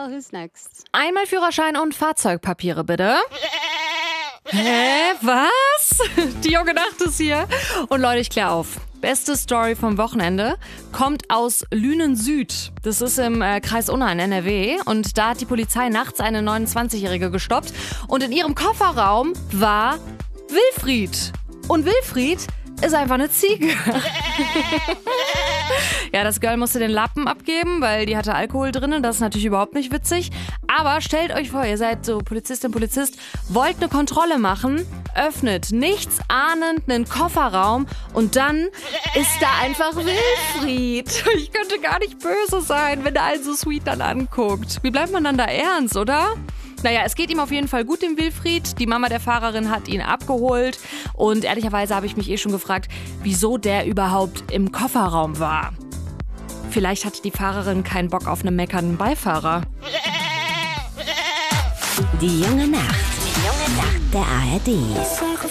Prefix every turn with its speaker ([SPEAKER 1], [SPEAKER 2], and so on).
[SPEAKER 1] Well, who's next?
[SPEAKER 2] Einmal Führerschein und Fahrzeugpapiere, bitte. Hä? Was? Die junge Nacht ist hier. Und Leute, ich klär auf. Beste Story vom Wochenende kommt aus Lünen Süd. Das ist im Kreis Unna in NRW. Und da hat die Polizei nachts eine 29-Jährige gestoppt. Und in ihrem Kofferraum war Wilfried. Und Wilfried ist einfach eine Ziege. Ja, das Girl musste den Lappen abgeben, weil die hatte Alkohol drin. Das ist natürlich überhaupt nicht witzig. Aber stellt euch vor, ihr seid so Polizistin, Polizist, wollt eine Kontrolle machen, öffnet nichts ahnend einen Kofferraum und dann ist da einfach Wilfried. Ich könnte gar nicht böse sein, wenn der einen so sweet dann anguckt. Wie bleibt man dann da ernst, oder? Naja, es geht ihm auf jeden Fall gut, dem Wilfried. Die Mama der Fahrerin hat ihn abgeholt. Und ehrlicherweise habe ich mich schon gefragt, wieso der überhaupt im Kofferraum war. Vielleicht hatte die Fahrerin keinen Bock auf einen meckernden Beifahrer.
[SPEAKER 3] Die junge Nacht. Der ARD.